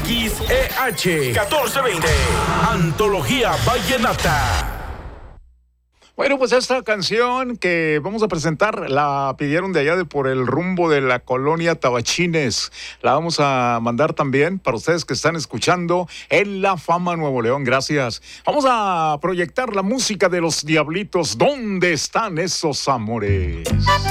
XEH 1420. Antología Vallenata. Bueno, pues esta canción que vamos a presentar la pidieron de allá de por el rumbo de la colonia Tabachines. La vamos a mandar también para ustedes que están escuchando en La Fama Nuevo León. Gracias. Vamos a proyectar la música de los Diablitos. ¿Dónde están esos amores?